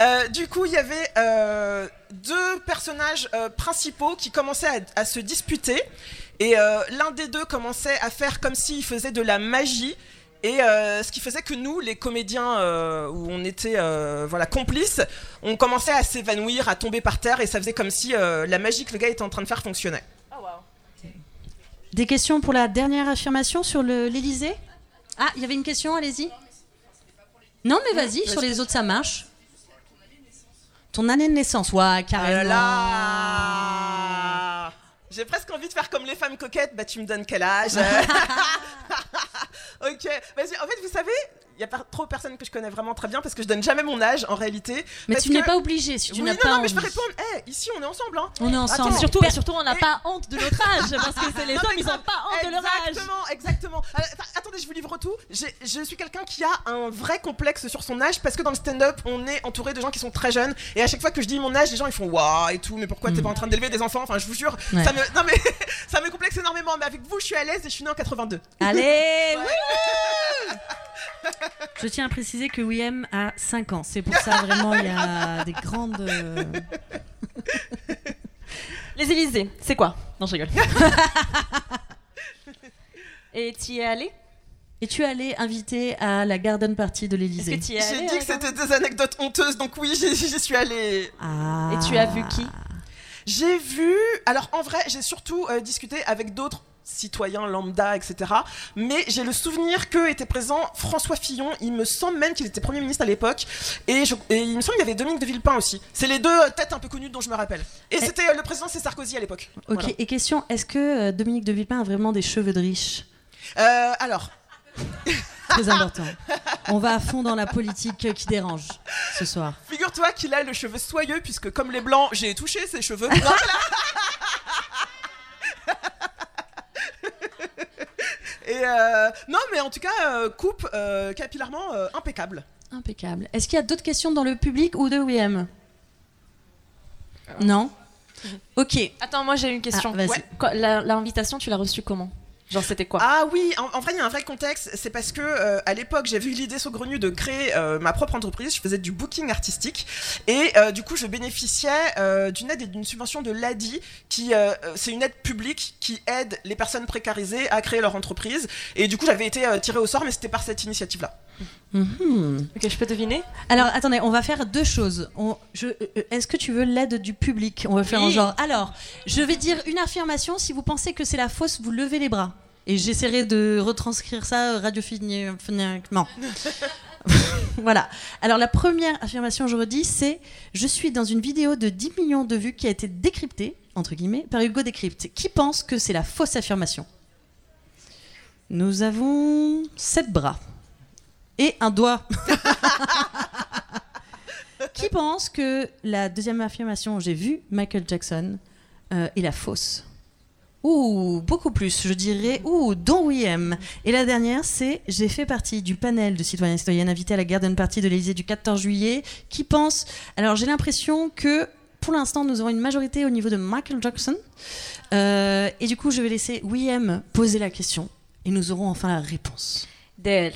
Du coup, il y avait deux personnages principaux qui commençaient à se disputer. Et l'un des deux commençait à faire comme s'il faisait de la magie. Et ce qui faisait que nous, les comédiens où on était complices, on commençait à s'évanouir, à tomber par terre. Et ça faisait comme si la magie que le gars était en train de faire fonctionnait. Oh, wow. Des questions pour la dernière affirmation sur l'Élysée ? Ah, il y avait une question, allez-y. Non, mais vas-y, sur les autres, ça marche. Ton année de naissance, ouais, carrément. Là j'ai presque envie de faire comme les femmes coquettes. Bah, tu me donnes quel âge? Ok, vas-y. En fait, vous savez, il y a pas trop de personnes que je connais vraiment très bien parce que je donne jamais mon âge en réalité. Mais tu n'es pas obligé si tu n'as pas envie. Mais je peux répondre. Ici, on est ensemble, hein. On est ensemble. Attends, surtout, on n'a pas honte de notre âge parce que c'est les hommes, ils n'ont pas honte de leur âge. Exactement. Attendez, je vous livre tout. Je suis quelqu'un qui a un vrai complexe sur son âge parce que dans le stand-up, on est entouré de gens qui sont très jeunes et à chaque fois que je dis mon âge, les gens ils font waouh et tout. Mais pourquoi t'es pas en train d'élever des enfants? Enfin, je vous jure, ouais. ça me complexe énormément. Mais avec vous, je suis à l'aise et je suis née en 82. Allez. Je tiens à préciser que William a 5 ans. C'est pour ça vraiment il y a des grandes. Les Élysées, c'est quoi? Non, je rigole. Et tu y es allé? Et tu es allé inviter à la garden party de l'Élysée? Est-ce que tu y es allé? J'ai dit que c'était des anecdotes honteuses, donc oui, j'y suis allée. Ah. Et tu as vu qui? J'ai vu. Alors en vrai, j'ai surtout discuté avec d'autres citoyens lambda, etc. Mais j'ai le souvenir que était présent François Fillon. Il me semble même qu'il était Premier ministre à l'époque. Et il me semble qu'il y avait Dominique de Villepin aussi. C'est les deux têtes un peu connues dont je me rappelle. Et c'était le président, c'est Sarkozy à l'époque. Ok, voilà. Et question, est-ce que Dominique de Villepin a vraiment des cheveux de riche? Alors... Très important. On va à fond dans la politique qui dérange ce soir. Figure-toi qu'il a le cheveu soyeux, puisque comme les blancs, j'ai touché ses cheveux. Et non, mais en tout cas, coupe capillairement impeccable. Impeccable. Est-ce qu'il y a d'autres questions dans le public ou de WM? Non. Ok. Attends, moi j'ai une question. Vas-y. Ouais. L'invitation, tu l'as reçue comment? Genre, c'était quoi? Ah oui, en vrai, il y a un vrai contexte. C'est parce que à l'époque, j'avais eu l'idée saugrenue de créer ma propre entreprise. Je faisais du booking artistique et du coup, je bénéficiais d'une aide et d'une subvention de l'ADI, qui c'est une aide publique qui aide les personnes précarisées à créer leur entreprise. Et du coup, j'avais été tirée au sort, mais c'était par cette initiative-là. Mm-hmm. Ok, je peux deviner? Alors, attendez, on va faire deux choses. Est-ce que tu veux l'aide du public? On va faire un genre. Alors, je vais dire une affirmation. Si vous pensez que c'est la fausse, vous levez les bras. Et j'essaierai de retranscrire ça radiophoniquement. Voilà. Alors, la première affirmation, je redis, c'est « Je suis dans une vidéo de 10 millions de vues qui a été décryptée, entre guillemets, par Hugo Décrypte. Qui pense que c'est la fausse affirmation ?» Nous avons 7 bras. Et un doigt. Qui pense que la deuxième affirmation, j'ai vu Michael Jackson, est la fausse? Ouh, beaucoup plus, je dirais. Ouh, dont William. Et la dernière, c'est j'ai fait partie du panel de citoyens et citoyennes invités à la garden party de l'Élysée du 14 juillet. Qui pense? Alors, j'ai l'impression que pour l'instant, nous avons une majorité au niveau de Michael Jackson. Et du coup, je vais laisser William poser la question et nous aurons enfin la réponse. Del.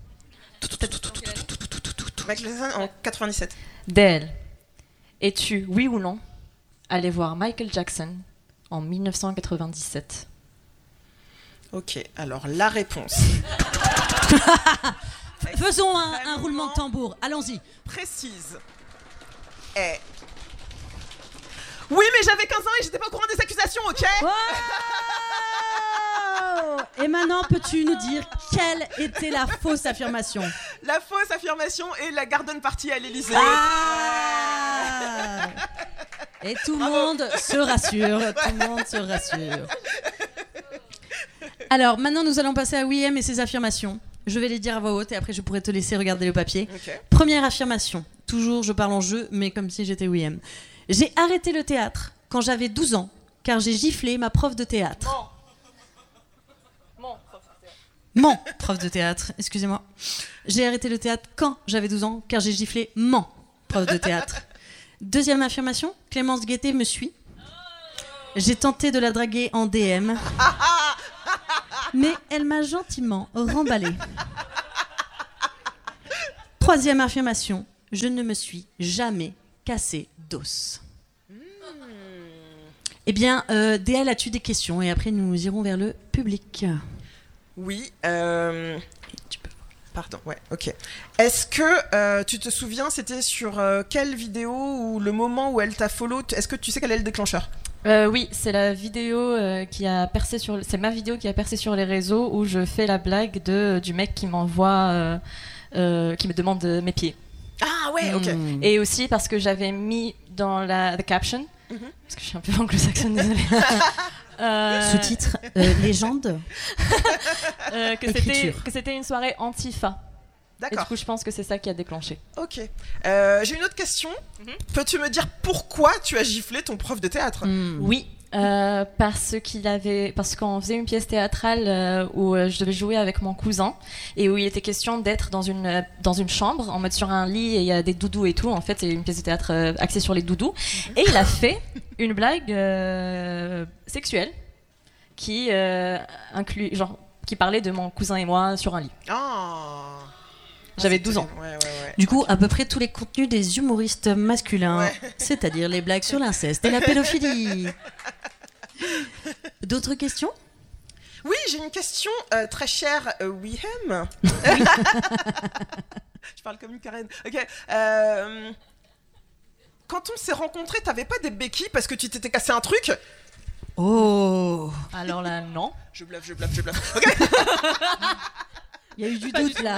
Michael Jackson en 97. Del. Es-tu, oui ou non, allé voir Michael Jackson en 1997? Ok, alors la réponse. Faisons un roulement de tambour, allons-y. Précise. Et... Oui, mais j'avais 15 ans et j'étais pas au courant des accusations, ok? Wow. Et maintenant, peux-tu nous dire quelle était la fausse affirmation? La fausse affirmation est la garden party à l'Élysée. Ah. Et tout le monde se rassure. Tout le monde se rassure. Alors, maintenant, nous allons passer à William et ses affirmations. Je vais les dire à voix haute et après, je pourrai te laisser regarder le papier. Okay. Première affirmation. Toujours, je parle en jeu, mais comme si j'étais William. J'ai arrêté le théâtre quand j'avais 12 ans, car j'ai giflé ma prof de théâtre. Mon prof de théâtre, excusez-moi. J'ai arrêté le théâtre quand j'avais 12 ans, car j'ai giflé mon prof de théâtre. Deuxième affirmation, Clémence Guettet me suit. J'ai tenté de la draguer en DM, mais elle m'a gentiment remballé. Troisième affirmation, je ne me suis jamais cassé d'os. Eh bien, DL, as-tu des questions? Et après, nous irons vers le public. Oui. Pardon, ouais, ok. Est-ce que tu te souviens, c'était sur quelle vidéo ou le moment où elle t'a follow? Est-ce que tu sais quel est le déclencheur? Oui, c'est la vidéo qui a percé c'est ma vidéo qui a percé sur les réseaux où je fais la blague du mec qui m'envoie, qui me demande mes pieds. Ah ouais, ok. Et aussi parce que j'avais mis dans la caption, parce que je suis un peu anglo-saxonne, désolée. Sous-titre légende. Que c'était une soirée Antifa. Et du D'accord. coup, je pense que c'est ça qui a déclenché. Ok. J'ai une autre question. Peux-tu me dire pourquoi tu as giflé ton prof de théâtre? Oui, parce qu'on faisait une pièce théâtrale où je devais jouer avec mon cousin et où il était question d'être dans une chambre en mode sur un lit et il y a des doudous et tout. En fait, c'est une pièce de théâtre axée sur les doudous. Et il a fait une blague sexuelle qui qui parlait de mon cousin et moi sur un lit. Ah. J'avais 12 ans. Ouais. Du coup, à peu près tous les contenus des humoristes masculins, c'est-à-dire les blagues sur l'inceste et la pédophilie. D'autres questions? Oui, j'ai une question très chère, Wihem. Je parle comme une Karen. Ok. Quand on s'est rencontrés, t'avais pas des béquilles parce que tu t'étais cassé un truc? Oh, Alors là, non. Je bluffe. Ok. il y a eu du doute là.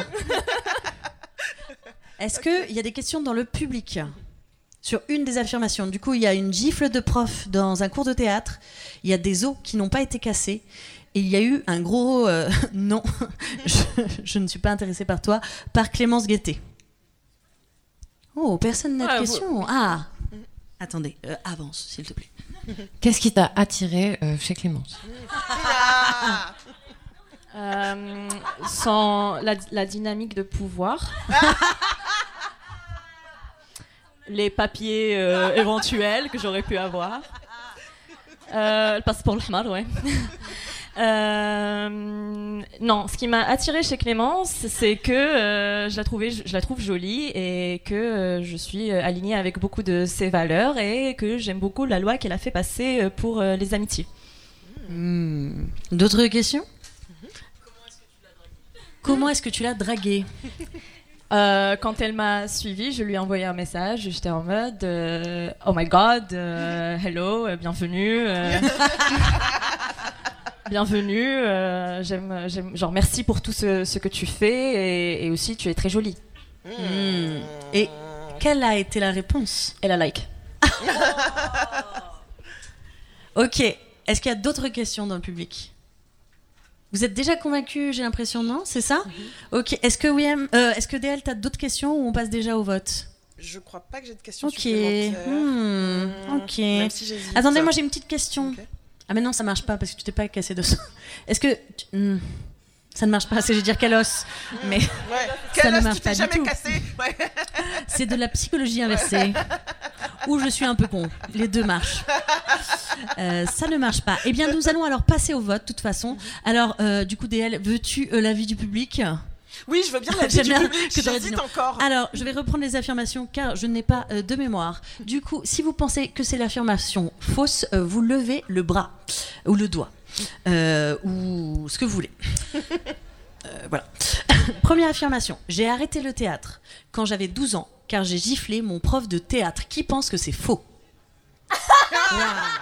Est-ce qu'il y a des questions dans le public sur une des affirmations? Du coup, il y a une gifle de prof dans un cours de théâtre, il y a des os qui n'ont pas été cassés, et il y a eu un gros non, je ne suis pas intéressée par toi, par Clémence Guettet. Oh, personne n'a de questions. Ah, attendez, avance, s'il te plaît. Qu'est-ce qui t'a attiré chez Clémence? Sans la dynamique de pouvoir. Les papiers éventuels que j'aurais pu avoir. Le passeport Ahmar, ouais. Non, ce qui m'a attirée chez Clémence, c'est que je la trouve jolie et que je suis alignée avec beaucoup de ses valeurs et que j'aime beaucoup la loi qu'elle a fait passer pour les amitiés. D'autres questions? Comment est-ce que tu l'as draguée? Quand elle m'a suivie, je lui ai envoyé un message. J'étais en mode oh my god, hello, bienvenue. Bienvenue, j'aime, genre merci pour tout ce que tu fais et aussi tu es très jolie. Et quelle a été la réponse? Elle a like. Ok, est-ce qu'il y a d'autres questions dans le public? Vous êtes déjà convaincus, j'ai l'impression, non? C'est ça? Ok, est-ce que DL, t'as d'autres questions ou on passe déjà au vote? Je crois pas que j'ai de questions Ok, supplémentaires. ok. Même si j'hésite. Attendez, moi j'ai une petite question. Ok. Ah mais non, ça marche pas parce que tu t'es pas cassé d'os. Est-ce que... ça ne marche pas, c'est je veux dire quel os. Mais Ouais. Ça Quel ne os marche tu t'es pas du jamais tout. cassé? Ouais. c'est de la psychologie inversée. Ou je suis un peu con. Les deux marchent. Ça ne marche pas. Eh bien, nous allons alors passer au vote, de toute façon. Alors, du coup, DL, veux-tu l'avis du public? Oui, je veux bien la vie J'aime du bien public. que t'aurais dit J'hésite non. encore. Alors, je vais reprendre les affirmations car je n'ai pas de mémoire. Du coup, si vous pensez que c'est l'affirmation fausse, vous levez le bras ou le doigt ou ce que vous voulez. Voilà. Première affirmation. J'ai arrêté le théâtre quand j'avais 12 ans car j'ai giflé mon prof de théâtre. Qui pense que c'est faux? Wow.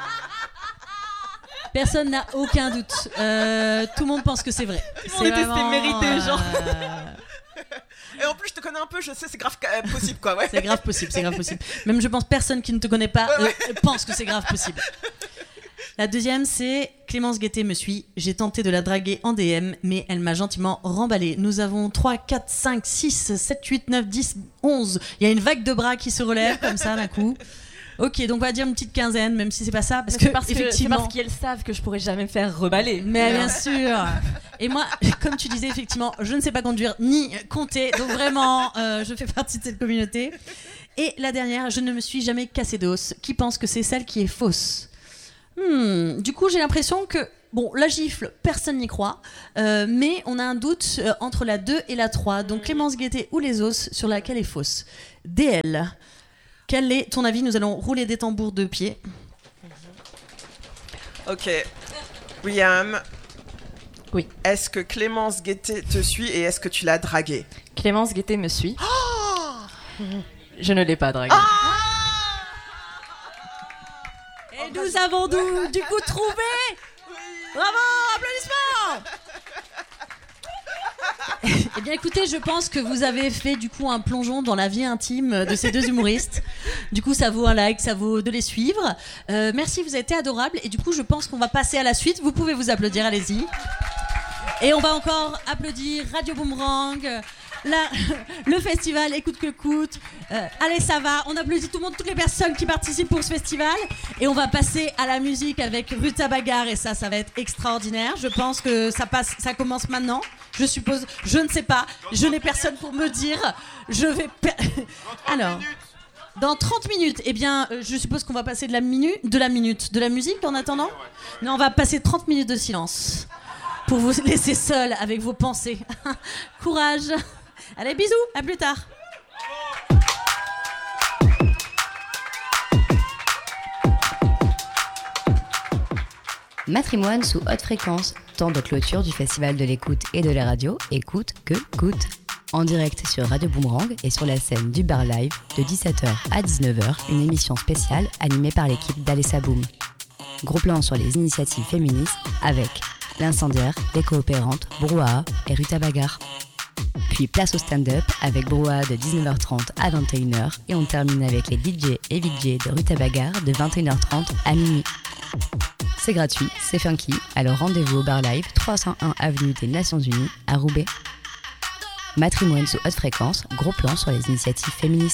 Personne n'a aucun doute. Tout le monde pense que c'est vrai. Tout le monde était mérité, genre. Et en plus, je te connais un peu, je sais, c'est grave possible, quoi. Ouais. C'est grave possible, c'est grave possible. Même je pense personne qui ne te connaît pas pense que c'est grave possible. La deuxième, c'est Clémence Guettet me suit. J'ai tenté de la draguer en DM, mais elle m'a gentiment remballé. Nous avons 3, 4, 5, 6, 7, 8, 9, 10, 11. Il y a une vague de bras qui se relève comme ça d'un coup. Ok, donc on va dire une petite quinzaine, même si c'est pas ça, parce que effectivement, c'est parce qu'elles savent que je pourrais jamais me faire reballer. mais bien sûr. Et moi, comme tu disais, effectivement, je ne sais pas conduire ni compter, donc vraiment, je fais partie de cette communauté. Et la dernière, je ne me suis jamais cassé d'os. Qui pense que c'est celle qui est fausse? Du coup, j'ai l'impression que Bon, la gifle, personne n'y croit, mais on a un doute entre la 2 et la 3. Donc Clémence Guettet ou les os, sur laquelle est fausse. DL, quel est ton avis? Nous allons rouler des tambours de pied. Ok. William. Oui. Est-ce que Clémence Guettet te suit et est-ce que tu l'as draguée? Clémence Guettet me suit. Je ne l'ai pas draguée. Et nous avons du coup trouvé. Bravo, applaudissements. Eh bien écoutez, je pense que vous avez fait du coup un plongeon dans la vie intime de ces deux humoristes. Du coup ça vaut un like, ça vaut de les suivre. Merci, vous avez été adorables. Et du coup je pense qu'on va passer à la suite. Vous pouvez vous applaudir, allez-y. Et on va encore applaudir Radio Boomerang, le festival Écoute que coûte. Allez, ça va. On applaudit tout le monde, toutes les personnes qui participent pour ce festival. Et on va passer à la musique avec Ruta Bagar. Et ça va être extraordinaire. Je pense que ça commence maintenant. Je suppose, je ne sais pas. Je n'ai personne pour me dire. Alors, dans 30 minutes, eh bien, je suppose qu'on va passer de la musique en attendant. Non, on va passer 30 minutes de silence. Pour vous laisser seul avec vos pensées. Courage. Allez, bisous, à plus tard. Matrimoine sous haute fréquence, temps de clôture du Festival de l'écoute et de la radio, écoute que coûte. En direct sur Radio Boomerang et sur la scène du Bar Live de 17h à 19h, une émission spéciale animée par l'équipe d'Alessa Boom. Gros plan sur les initiatives féministes avec L'Incendiaire, Les Coopérantes, Brouhaha et Ruta Bagar. Puis place au stand-up avec Brouhaha de 19h30 à 21h et on termine avec les DJ et VJ de Ruta Bagar de 21h30 à minuit. C'est gratuit, c'est funky, alors rendez-vous au Bar Live 301 avenue des Nations Unies à Roubaix. Matrimoine sous haute fréquence, gros plan sur les initiatives féministes.